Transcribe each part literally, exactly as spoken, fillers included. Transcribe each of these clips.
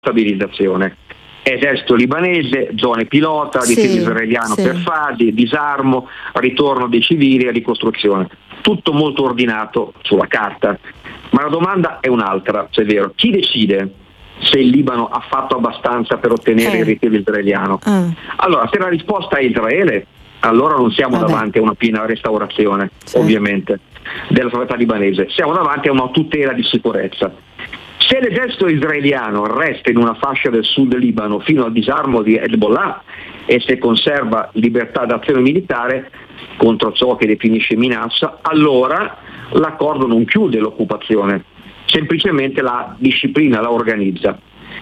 stabilizzazione. Esercito libanese, zone pilota, ritiro sì, israeliano sì. per fasi, disarmo, ritorno dei civili e ricostruzione. Tutto molto ordinato sulla carta. Ma la domanda è un'altra, se è vero. Chi decide se il Libano ha fatto abbastanza per ottenere Eh. il ritiro israeliano? Ah. Allora, se la risposta è Israele, allora non siamo Vabbè. davanti a una piena restaurazione, Certo. ovviamente, della società libanese. Siamo davanti a una tutela di sicurezza. Se l'esercito israeliano resta in una fascia del sud Libano fino al disarmo di Hezbollah e se conserva libertà d'azione militare contro ciò che definisce minaccia, allora l'accordo non chiude l'occupazione, semplicemente la disciplina, la organizza.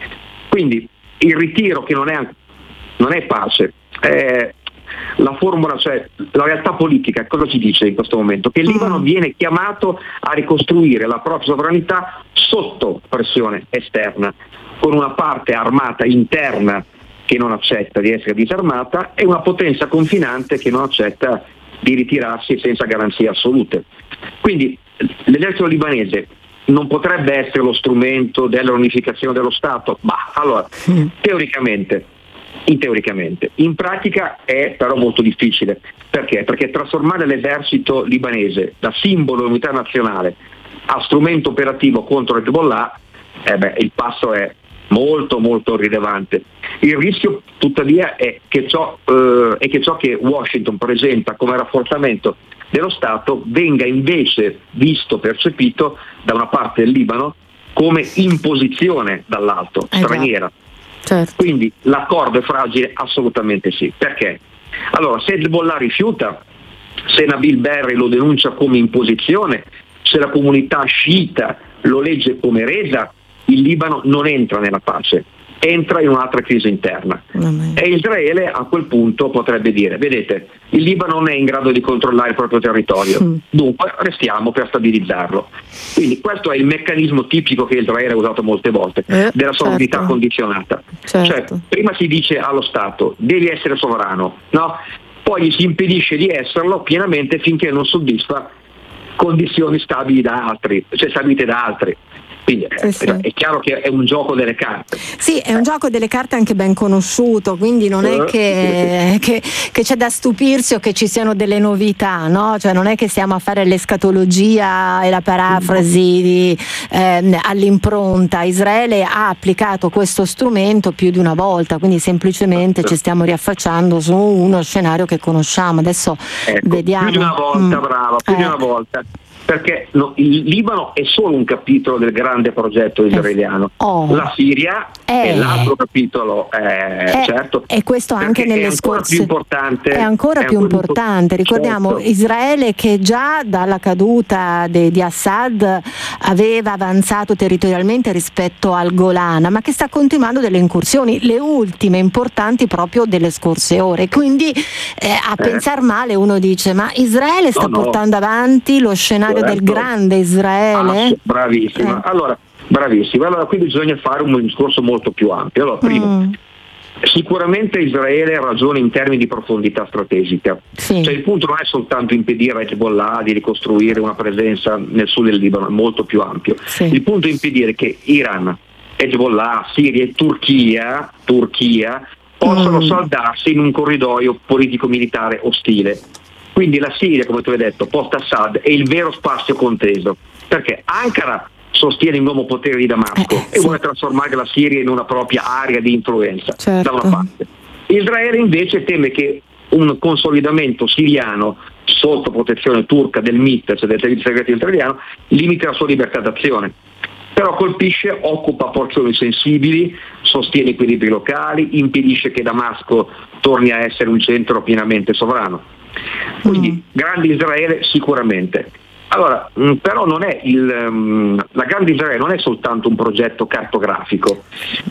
Quindi il ritiro, che non è, non è pace, è la formula, cioè la realtà politica, cosa ci dice in questo momento? Che il Libano Mm. viene chiamato a ricostruire la propria sovranità sotto pressione esterna, con una parte armata interna che non accetta di essere disarmata e una potenza confinante che non accetta di ritirarsi senza garanzie assolute. Quindi l'esercito libanese non potrebbe essere lo strumento della unificazione dello Stato? Bah, allora, Mm. teoricamente, in teoricamente, in pratica è però molto difficile. Perché? Perché trasformare l'esercito libanese da simbolo dell'unità nazionale a strumento operativo contro Hezbollah, eh beh, il passo è molto molto rilevante. Il rischio tuttavia è che ciò, eh, è che ciò che Washington presenta come rafforzamento dello Stato venga invece visto, percepito da una parte del Libano come imposizione dall'alto, Eh già. straniera. Certo. Quindi l'accordo è fragile? Assolutamente sì. Perché? Allora, se Hezbollah rifiuta, se Nabil Berri lo denuncia come imposizione, se la comunità sciita lo legge come resa, il Libano non entra nella pace, entra in un'altra crisi interna. Vabbè. E Israele a quel punto potrebbe dire: vedete, il Libano non è in grado di controllare il proprio territorio, Mm. dunque restiamo per stabilizzarlo. Quindi questo è il meccanismo tipico che Israele ha usato molte volte, Eh, della sovranità certo. condizionata. Certo. Cioè, prima si dice allo Stato devi essere sovrano, no? Poi gli si impedisce di esserlo pienamente finché non soddisfa condizioni stabili da altri, cioè stabilite da altri. Quindi Sì, eh, sì. è chiaro che è un gioco delle carte. Sì, è un gioco delle carte anche ben conosciuto, quindi non è Eh, che, che, che c'è da stupirsi o che ci siano delle novità, no? Cioè non è che stiamo a fare l'escatologia e la parafrasi di, eh, all'impronta. Israele ha applicato questo strumento più di una volta, quindi semplicemente ci stiamo riaffacciando su uno scenario che conosciamo. Adesso Ecco, vediamo. più di una volta, Mm. brava, più di Eh. una volta. Perché no, il Libano è solo un capitolo del grande progetto israeliano. Oh. La Siria Eh. è l'altro capitolo, eh, Eh, certo. e questo anche perché nelle è ancora scorse più importante. è ancora è più ancora importante. Ricordiamo certo. Israele che già dalla caduta de- di Assad aveva avanzato territorialmente rispetto al Golan, ma che sta continuando delle incursioni, le ultime importanti proprio delle scorse ore. Quindi eh, a Eh. pensar male uno dice: ma Israele sta No, no. portando avanti lo scenario del Certo. grande Israele? Ah, bravissima. Eh. Allora, bravissima. Allora, qui bisogna fare un discorso molto più ampio. Allora, primo, Mm. sicuramente Israele ragiona in termini di profondità strategica. Sì. Cioè, il punto non è soltanto impedire a Hezbollah di ricostruire una presenza nel sud del Libano, è molto più ampio. Sì. Il punto è impedire che Iran, Hezbollah, Siria e Turchia, Turchia possano Mm. saldarsi in un corridoio politico-militare ostile. Quindi la Siria, come tu hai detto, post-Assad, è il vero spazio conteso, perché Ankara sostiene il nuovo potere di Damasco Eh, e sì. vuole trasformare la Siria in una propria area di influenza, Certo. da una parte. Israele invece teme che un consolidamento siriano sotto protezione turca del M I T, cioè del servizio segreto israeliano, limita la sua libertà d'azione. Però colpisce, occupa porzioni sensibili, sostiene equilibri locali, impedisce che Damasco torni a essere un centro pienamente sovrano. Quindi Mm. grande Israele sicuramente. Allora, mh, però non è il, mh, la grande Israele non è soltanto un progetto cartografico,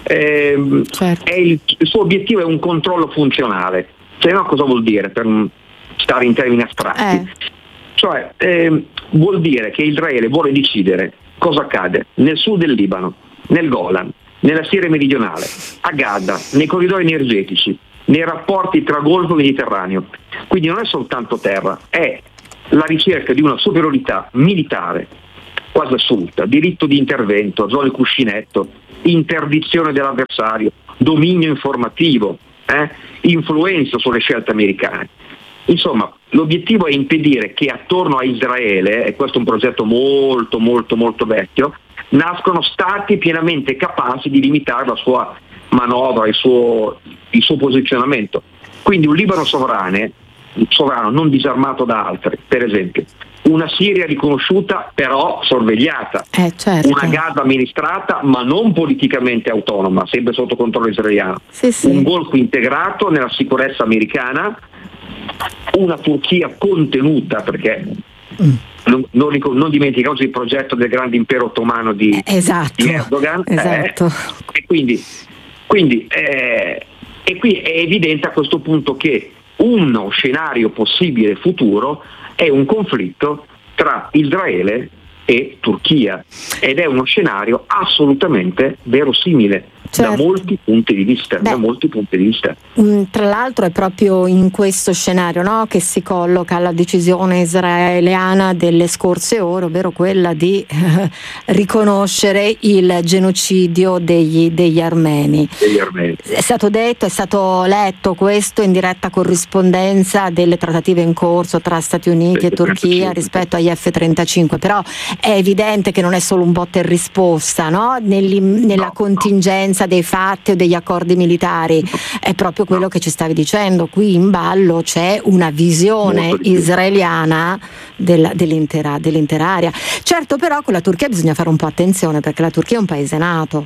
Ehm, Certo. è il, il suo obiettivo è un controllo funzionale. Cioè, no, cosa vuol dire per mh, stare in termini astratti? Eh. Cioè, ehm, vuol dire che Israele vuole decidere cosa accade nel sud del Libano, nel Golan, nella Siria meridionale, a Gaza, nei corridoi energetici, nei rapporti tra Golfo e Mediterraneo. Quindi non è soltanto terra, è la ricerca di una superiorità militare quasi assoluta, diritto di intervento, zone cuscinetto, interdizione dell'avversario, dominio informativo, eh, influenza sulle scelte americane. Insomma, l'obiettivo è impedire che attorno a Israele, e questo è un progetto molto molto molto vecchio, nascono stati pienamente capaci di limitare la sua manovra, il suo, il suo posizionamento. Quindi un Libano sovrano, sovrano non disarmato da altri, per esempio. Una Siria riconosciuta però sorvegliata, eh, certo. Una Gaza amministrata ma non politicamente autonoma, sempre sotto controllo israeliano, sì, sì. Un Golfo integrato nella sicurezza americana, una Turchia contenuta, perché mm. non, non, non dimentichiamoci il progetto del grande impero ottomano di, esatto. di Erdogan, esatto. eh, e quindi, quindi eh, e qui è evidente a questo punto che uno scenario possibile futuro è un conflitto tra Israele e Turchia, ed è uno scenario assolutamente verosimile. Certo. Da molti punti di vista, Beh, da molti punti di vista. Tra l'altro è proprio in questo scenario, no, che si colloca la decisione israeliana delle scorse ore, ovvero quella di eh, riconoscere il genocidio degli, degli armeni. degli armeni. È stato detto, è stato letto questo in diretta corrispondenza delle trattative in corso tra Stati Uniti e Turchia rispetto agli F trentacinque, però è evidente che non è solo un botta e risposta, no? Nelli, nella no, contingenza no. dei fatti o degli accordi militari, è proprio quello no. che ci stavi dicendo. Qui in ballo c'è una visione israeliana della, dell'intera, dell'intera area. Certo, però con la Turchia bisogna fare un po' attenzione, perché la Turchia è un paese nato.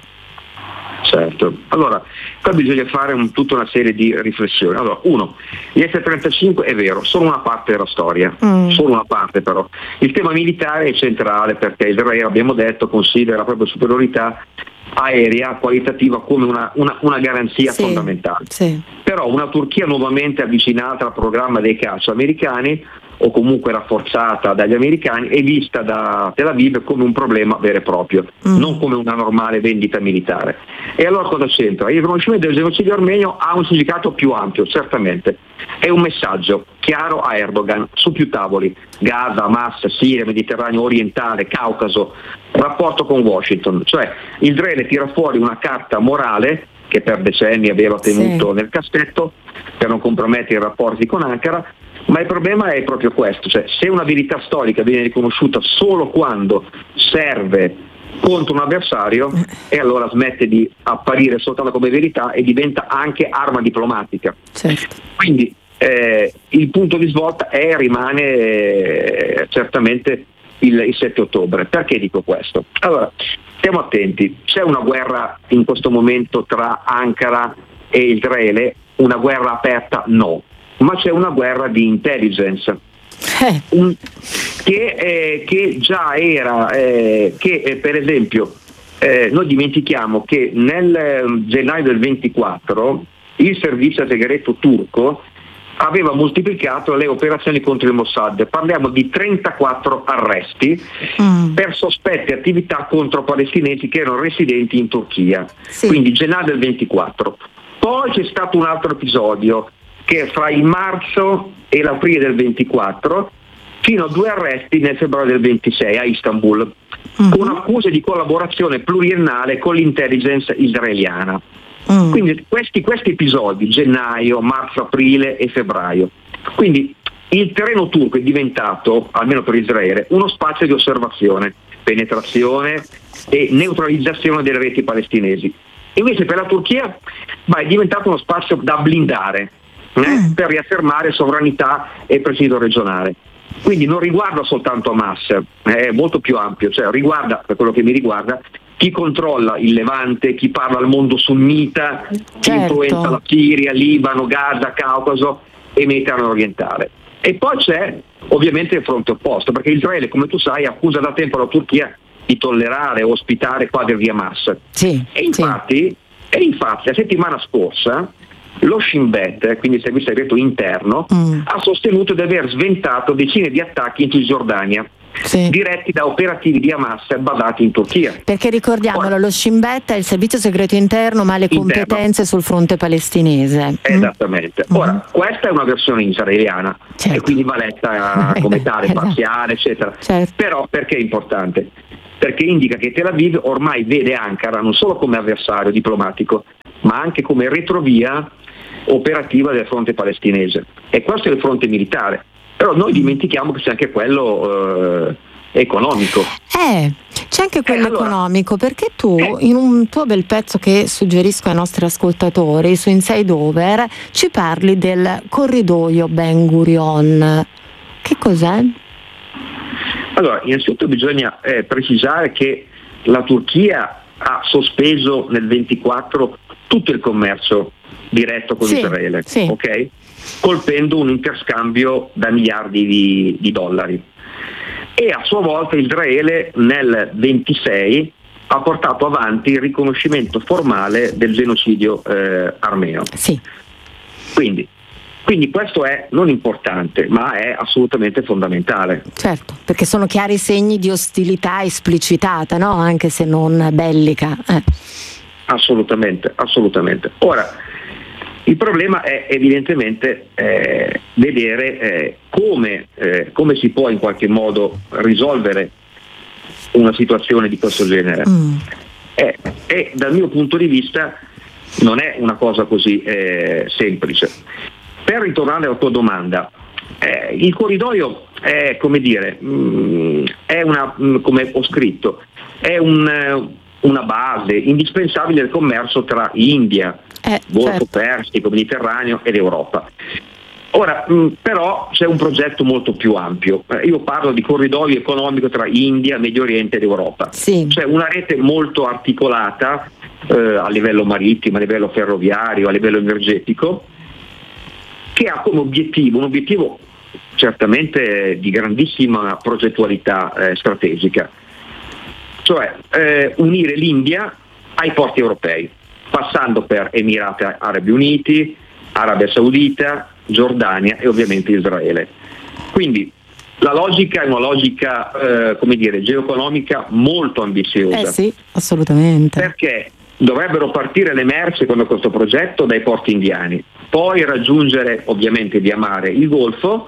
Certo, allora qua bisogna fare un, tutta una serie di riflessioni. Allora, uno, gli F trentacinque è vero, sono una parte della storia, mm. solo una parte però. Il tema militare è centrale, perché Israele, abbiamo detto, considera la propria superiorità aerea qualitativa come una, una, una garanzia sì, fondamentale. Sì. Però una Turchia nuovamente avvicinata al programma dei caccia americani, o comunque rafforzata dagli americani, è vista da Tel Aviv come un problema vero e proprio, mm. non come una normale vendita militare. E allora cosa c'entra? Il riconoscimento del genocidio armenio ha un significato più ampio, certamente. È un messaggio chiaro a Erdogan su più tavoli: Gaza, Hamas, Siria, Mediterraneo orientale, Caucaso, rapporto con Washington. Cioè Israele tira fuori una carta morale che per decenni aveva tenuto sì. nel cassetto per non compromettere i rapporti con Ankara. Ma il problema è proprio questo, cioè se una verità storica viene riconosciuta solo quando serve contro un avversario, e allora smette di apparire soltanto come verità e diventa anche arma diplomatica. Certo. Quindi eh, il punto di svolta è e rimane eh, certamente il, il sette ottobre. Perché dico questo? Allora, stiamo attenti, c'è una guerra in questo momento tra Ankara e Israele, una guerra aperta? No. Ma c'è una guerra di intelligence eh. un, che, eh, che già era, eh, che eh, per esempio eh, noi dimentichiamo che nel eh, gennaio del ventiquattro il servizio segreto turco aveva moltiplicato le operazioni contro il Mossad. Parliamo di trentaquattro arresti mm. per sospette attività contro palestinesi che erano residenti in Turchia, sì. Quindi gennaio del ventiquattro. Poi c'è stato un altro episodio che fra il marzo e l'aprile del ventiquattro, fino a due arresti nel febbraio del ventisei a Istanbul, uh-huh. con accuse di collaborazione pluriennale con l'intelligence israeliana. Uh-huh. Quindi questi, questi episodi, gennaio, marzo, aprile e febbraio. Quindi il terreno turco è diventato, almeno per Israele, uno spazio di osservazione, penetrazione e neutralizzazione delle reti palestinesi. Invece per la Turchia bah, è diventato uno spazio da blindare, Eh, per riaffermare sovranità e presidio regionale. Quindi non riguarda soltanto Hamas, è molto più ampio, cioè riguarda, per quello che mi riguarda, chi controlla il Levante, chi parla al mondo sunnita, certo. chi influenza la Siria, Libano, Gaza, Caucaso e Mediterraneo orientale. E poi c'è ovviamente il fronte opposto, perché Israele, come tu sai, accusa da tempo la Turchia di tollerare o ospitare quadri di Hamas. Sì, e, infatti, sì. e infatti la settimana scorsa lo Shin Bet, quindi il servizio segreto interno, mm. ha sostenuto di aver sventato decine di attacchi in Cisgiordania, sì. diretti da operativi di Hamas basati in Turchia. Perché ricordiamolo, Ora, lo Shin Bet è il servizio segreto interno, ma ha le competenze interno. sul fronte palestinese. Esattamente. Mm. Ora, questa è una versione israeliana, certo. e quindi va letta come tale, parziale, eccetera. Certo. Però perché è importante? perché indica che Tel Aviv ormai vede Ankara non solo come avversario diplomatico, ma anche come retrovia operativa del fronte palestinese. E questo è il fronte militare. Però noi dimentichiamo che c'è anche quello eh, economico. Eh, c'è anche quello eh, allora, economico, perché tu eh, in un tuo bel pezzo che suggerisco ai nostri ascoltatori su Inside Over ci parli del corridoio Ben Gurion. Che cos'è? Allora, innanzitutto bisogna eh, precisare che la Turchia ha sospeso nel ventiquattro tutto il commercio diretto con sì, Israele, sì. ok? Colpendo un interscambio da miliardi di, di dollari. E a sua volta Israele nel ventisei ha portato avanti il riconoscimento formale del genocidio eh, armeno. Sì. Quindi, quindi questo è non importante, ma è assolutamente fondamentale. Certo, perché sono chiari segni di ostilità esplicitata, no? Anche se non bellica. Eh. Assolutamente, assolutamente. Ora, il problema è evidentemente eh, vedere eh, come, eh, come si può in qualche modo risolvere una situazione di questo genere. Mm. Eh, e dal mio punto di vista non è una cosa così eh, semplice. Per ritornare alla tua domanda, eh, il corridoio è, come dire, mh, è una, mh, come ho scritto, è un, una base indispensabile del commercio tra India, Eh, Golfo certo. Persico, Mediterraneo ed Europa. Ora, mh, però c'è un progetto molto più ampio. Eh, io parlo di corridoio economico tra India, Medio Oriente ed Europa. Sì. C'è una rete molto articolata eh, a livello marittimo, a livello ferroviario, a livello energetico, che ha come obiettivo un obiettivo certamente di grandissima progettualità eh, strategica, cioè eh, unire l'India ai porti europei, passando per Emirati Arabi Uniti, Arabia Saudita, Giordania e ovviamente Israele. Quindi la logica è una logica, eh, come dire, geoeconomica molto ambiziosa. Eh sì, assolutamente. Perché dovrebbero partire le merci con questo progetto dai porti indiani, poi raggiungere ovviamente via mare il Golfo,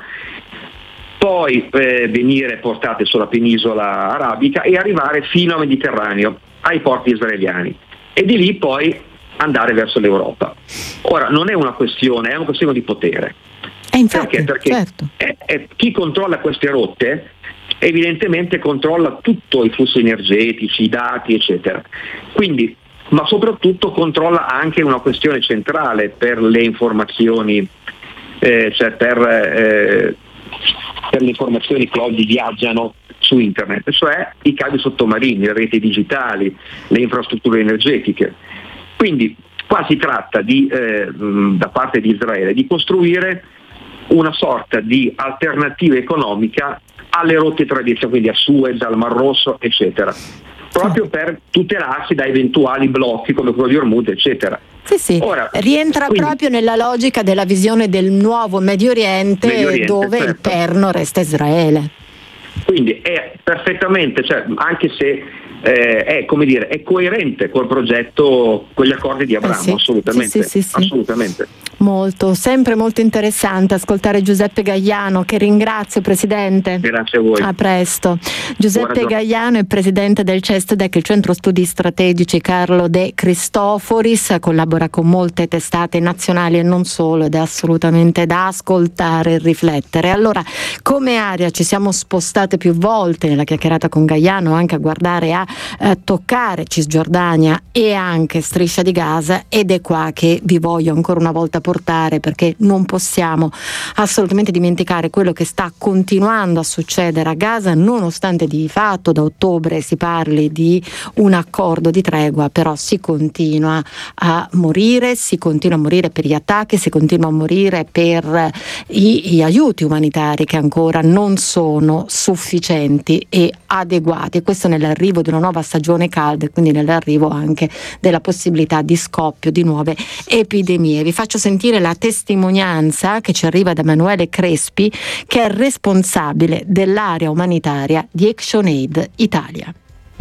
poi eh, venire portate sulla penisola arabica e arrivare fino al Mediterraneo, ai porti israeliani, e di lì poi andare verso l'Europa. Ora non è una questione, è una questione di potere. E infatti, perché? Perché certo. è, è, chi controlla queste rotte evidentemente controlla tutto, i flussi energetici, i dati, eccetera. Quindi, ma soprattutto controlla anche una questione centrale per le informazioni, eh, cioè per, eh, per le informazioni che oggi viaggiano su internet, cioè i cavi sottomarini, le reti digitali, le infrastrutture energetiche. Quindi qua si tratta di, eh, da parte di Israele, di costruire una sorta di alternativa economica alle rotte tradizionali, quindi a Suez, al Mar Rosso, eccetera, proprio per tutelarsi da eventuali blocchi come quello di Hormuz, eccetera. Sì, sì. Ora, rientra quindi, proprio nella logica della visione del nuovo Medio Oriente, Medio Oriente, dove certo. il perno resta Israele. Quindi è perfettamente, cioè, anche se eh, è, come dire, è coerente col progetto, con gli accordi di Abramo, eh sì, assolutamente, sì, sì, sì, assolutamente. Molto, sempre molto interessante ascoltare Giuseppe Gaiano, che ringrazio, Presidente. Grazie a voi. A presto. Giuseppe Buona Gaiano è Presidente del CESTDEC, il Centro Studi Strategici Carlo De Cristoforis, collabora con molte testate nazionali e non solo, ed è assolutamente da ascoltare e riflettere. Allora, come area ci siamo spostate più volte nella chiacchierata con Gaiano anche a guardare, a eh, toccare Cisgiordania e anche Striscia di Gaza, ed è qua che vi voglio ancora una volta portare, perché non possiamo assolutamente dimenticare quello che sta continuando a succedere a Gaza, nonostante di fatto da ottobre si parli di un accordo di tregua, però si continua a morire, si continua a morire per gli attacchi, si continua a morire per i, gli aiuti umanitari che ancora non sono sufficienti e adeguati, e questo nell'arrivo di una nuova stagione calda e quindi nell'arrivo anche della possibilità di scoppio di nuove epidemie. Vi faccio sentire la testimonianza che ci arriva da Emanuele Crespi, che è responsabile dell'area umanitaria di ActionAid Italia.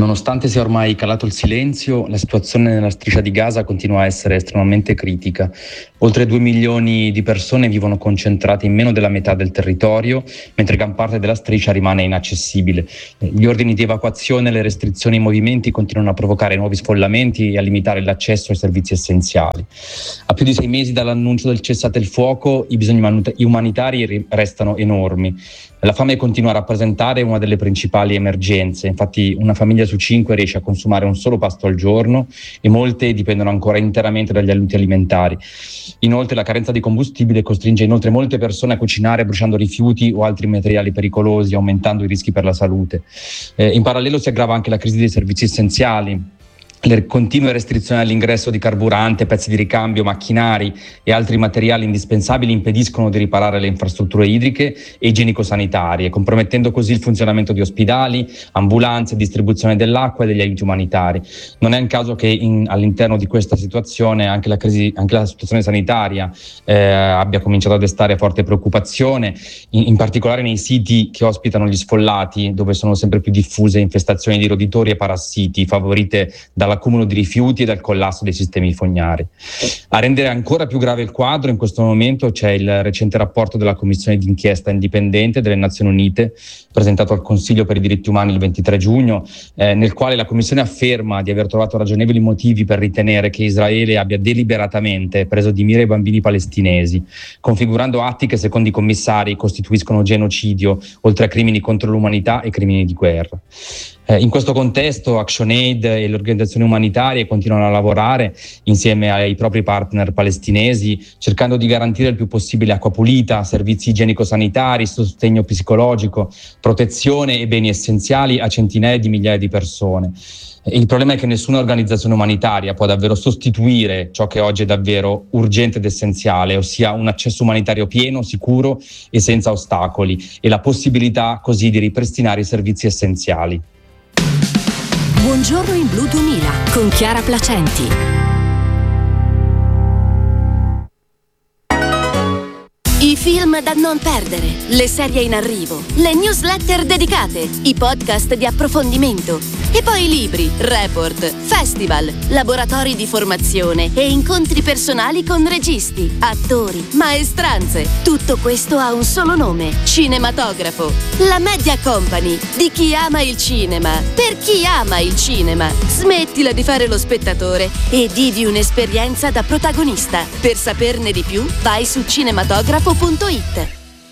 Nonostante sia ormai calato il silenzio, la situazione nella striscia di Gaza continua a essere estremamente critica. Oltre due milioni di persone vivono concentrate in meno della metà del territorio, mentre gran parte della striscia rimane inaccessibile. Gli ordini di evacuazione e le restrizioni ai movimenti continuano a provocare nuovi sfollamenti e a limitare l'accesso ai servizi essenziali. A più di sei mesi dall'annuncio del cessate il fuoco, i bisogni umanitari restano enormi. La fame continua a rappresentare una delle principali emergenze, infatti una famiglia su cinque riesce a consumare un solo pasto al giorno e molte dipendono ancora interamente dagli aiuti alimentari. Inoltre la carenza di combustibile costringe inoltre molte persone a cucinare bruciando rifiuti o altri materiali pericolosi, aumentando i rischi per la salute. Eh, in parallelo si aggrava anche la crisi dei servizi essenziali. Le continue restrizioni all'ingresso di carburante, pezzi di ricambio, macchinari e altri materiali indispensabili impediscono di riparare le infrastrutture idriche e igienico-sanitarie, compromettendo così il funzionamento di ospedali, ambulanze, distribuzione dell'acqua e degli aiuti umanitari. Non è un caso che in, all'interno di questa situazione anche la crisi, anche la situazione sanitaria eh, abbia cominciato a destare forte preoccupazione, in, in particolare nei siti che ospitano gli sfollati, dove sono sempre più diffuse infestazioni di roditori e parassiti, favorite dalla accumulo di rifiuti e dal collasso dei sistemi fognari. A rendere ancora più grave il quadro in questo momento c'è il recente rapporto della Commissione d'inchiesta indipendente delle Nazioni Unite presentato al Consiglio per i diritti umani il ventitré giugno, eh, nel quale la Commissione afferma di aver trovato ragionevoli motivi per ritenere che Israele abbia deliberatamente preso di mira i bambini palestinesi, configurando atti che secondo i commissari costituiscono genocidio, oltre a crimini contro l'umanità e crimini di guerra. Eh, in questo contesto ActionAid e le organizzazioni umanitarie continuano a lavorare insieme ai propri partner palestinesi, cercando di garantire il più possibile acqua pulita, servizi igienico-sanitari, sostegno psicologico, protezione e beni essenziali a centinaia di migliaia di persone. Il problema è che nessuna organizzazione umanitaria può davvero sostituire ciò che oggi è davvero urgente ed essenziale, ossia un accesso umanitario pieno, sicuro e senza ostacoli, e la possibilità così di ripristinare i servizi essenziali. Buongiorno in Blu duemila con Chiara Placenti. I film da non perdere, le serie in arrivo, le newsletter dedicate, i podcast di approfondimento e poi libri, report, festival, laboratori di formazione e incontri personali con registi, attori, maestranze. Tutto questo ha un solo nome: Cinematografo. La Media Company di chi ama il cinema, per chi ama il cinema. Smettila di fare lo spettatore e vivi un'esperienza da protagonista. Per saperne di più, vai su cinematografo punto it.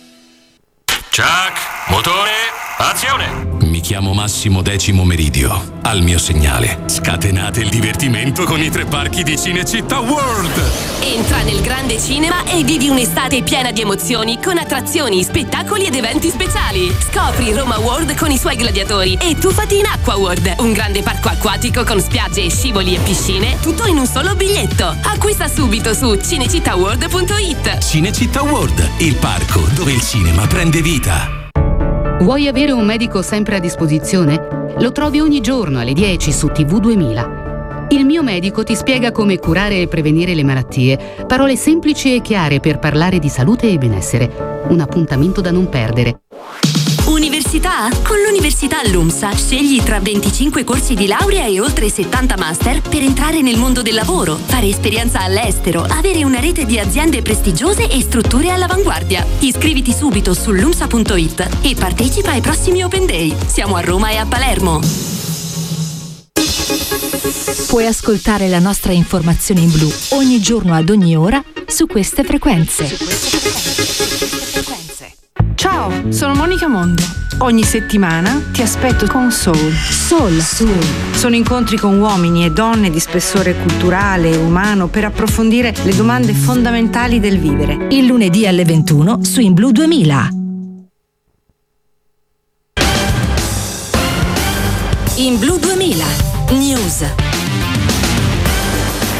Chuck, motore, azione! Mi chiamo Massimo Decimo Meridio. Al mio segnale, scatenate il divertimento con i tre parchi di Cinecittà World! Entra nel grande cinema e vivi un'estate piena di emozioni con attrazioni, spettacoli ed eventi speciali. Scopri Roma World con i suoi gladiatori e tuffati in Aqua World, un grande parco acquatico con spiagge, scivoli e piscine, tutto in un solo biglietto. Acquista subito su cinecittà world punto it. Cinecittà World, il parco dove il cinema prende vita. Vuoi avere un medico sempre a disposizione? Lo trovi ogni giorno alle dieci su T V duemila. Il mio medico ti spiega come curare e prevenire le malattie, parole semplici e chiare per parlare di salute e benessere. Un appuntamento da non perdere. Università? Con l'Università LUMSA scegli tra venticinque corsi di laurea e oltre settanta master per entrare nel mondo del lavoro, fare esperienza all'estero, avere una rete di aziende prestigiose e strutture all'avanguardia. Iscriviti subito su lumsa punto it e partecipa ai prossimi Open Day. Siamo a Roma e a Palermo. Puoi ascoltare la nostra informazione in blu ogni giorno ad ogni ora su queste frequenze. Ciao, sono Monica Mondo. Ogni settimana ti aspetto con Soul. Soul. Soul. Sono incontri con uomini e donne di spessore culturale e umano per approfondire le domande fondamentali del vivere. Il lunedì alle ventuno su In Blu duemila. In Blu duemila News.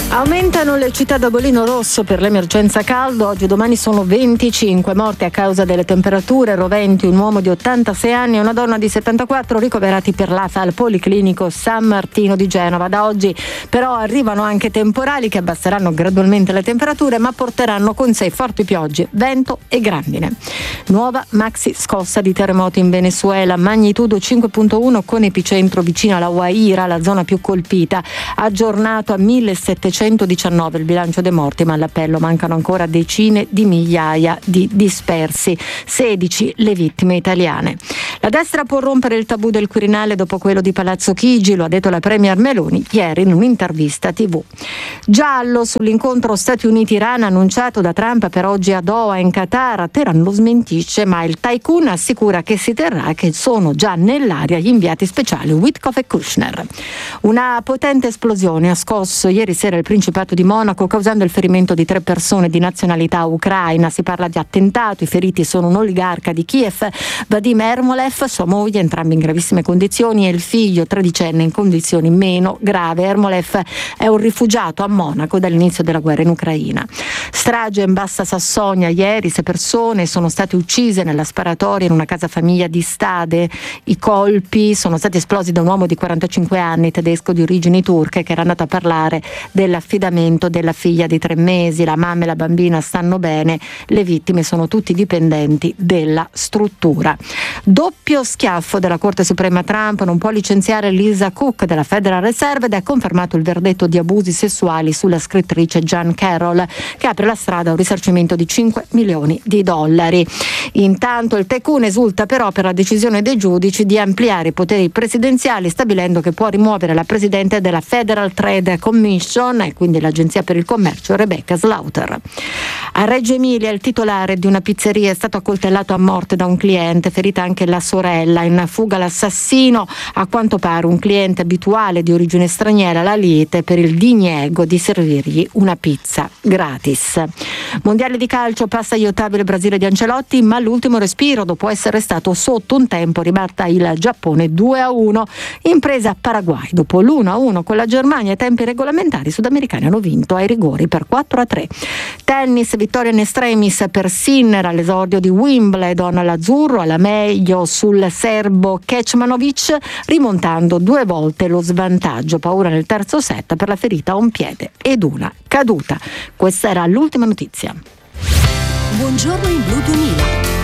Aumentano le città da bollino rosso per l'emergenza caldo. Oggi e domani sono venticinque morti a causa delle temperature, roventi, un uomo di ottantasei anni e una donna di settantaquattro ricoverati per l'A F A al Policlinico San Martino di Genova. Da oggi però arrivano anche temporali che abbasseranno gradualmente le temperature, ma porteranno con sé forti piogge, vento e grandine. Nuova maxi scossa di terremoto in Venezuela, magnitudo cinque virgola uno con epicentro vicino alla Guaira, la zona più colpita, aggiornato a millesettecentodiciannove il bilancio dei morti, ma all'appello mancano ancora decine di migliaia di dispersi, sedici le vittime italiane. La destra può rompere il tabù del Quirinale dopo quello di Palazzo Chigi, lo ha detto la premier Meloni ieri in un'intervista tivù. Giallo sull'incontro Stati Uniti-Iran annunciato da Trump per oggi a Doha in Qatar. Teheran lo smentisce, ma il tycoon assicura che si terrà e che sono già nell'aria gli inviati speciali Witkoff e Kushner. Una potente esplosione ha scosso ieri sera il Principato di Monaco, causando il ferimento di tre persone di nazionalità ucraina. Si parla di attentato, i feriti sono un oligarca di Kiev, Vadim Ermolev, sua moglie, entrambi in gravissime condizioni, e il figlio tredicenne in condizioni meno grave. Ermolev è un rifugiato a Monaco dall'inizio della guerra in Ucraina. Strage in Bassa Sassonia ieri, sei persone sono state uccise nella sparatoria in una casa famiglia di Stade. I colpi sono stati esplosi da un uomo di quarantacinque anni, tedesco di origini turche, che era andato a parlare dell'affidamento della figlia di tre mesi. La mamma e la bambina stanno bene, le vittime sono tutti dipendenti della struttura. Doppio schiaffo della Corte Suprema. Trump non può licenziare Lisa Cook della Federal Reserve ed ha confermato il verdetto di abusi sessuali sulla scrittrice Jan Carroll, che apre la strada a un risarcimento di cinque milioni di dollari. Intanto il tycoon esulta però per la decisione dei giudici di ampliare i poteri presidenziali, stabilendo che può rimuovere la presidente della Federal Trade Commission e quindi l'Agenzia per il Commercio, Rebecca Slaughter. A Reggio Emilia il titolare di una pizzeria è stato accoltellato a morte da un cliente, ferita anche la sorella. In fuga l'assassino, a quanto pare un cliente abituale di origine straniera, la lite per il diniego di servirgli una pizza gratis. Mondiale di calcio, passa agli ottavi il Brasile di Ancelotti, ma l'ultimo respiro dopo essere stato sotto un tempo ribatta il Giappone due a uno in presa Paraguay. Dopo l'uno a uno con la Germania ai tempi regolamentari, i sudamericani hanno vinto ai rigori per quattro a tre. Tennis, vittoria in extremis per Sinner all'esordio di Wimbledon, l'azzurro alla meglio sul serbo Kecmanovic, rimontando due volte lo svantaggio. Paura nel terzo set per la ferita a un piede ed una caduta. Questa era l'ultima notizia. Buongiorno in Blu duemila.